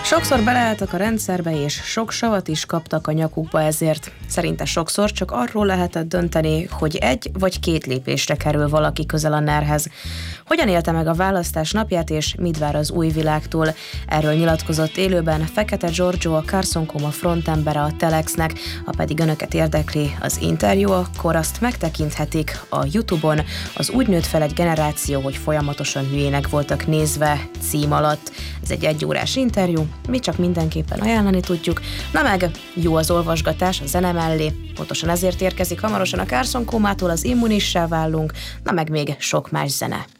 Sokszor beleálltak a rendszerbe, és sok savat is kaptak a nyakukba ezért. Szerinte sokszor csak arról lehetett dönteni, hogy egy vagy két lépésre kerül valaki közel a NER-hez. Hogyan élte meg a választás napját, és mit vár az új világtól? Erről nyilatkozott élőben Fekete Giorgio, a Carson Coma frontembere a Telexnek. Ha pedig önöket érdekli az interjú, akkor azt megtekinthetik a YouTube-on. Az Úgy nőtt fel egy generáció, hogy folyamatosan hülyének voltak nézve cím alatt. Ez egy egyórás interjú, mi csak mindenképpen ajánlani tudjuk. Na meg, jó az olvasgatás a zene mellé, pontosan ezért érkezik hamarosan a Carson Comától az Immunissá válunk, na meg még sok más zene.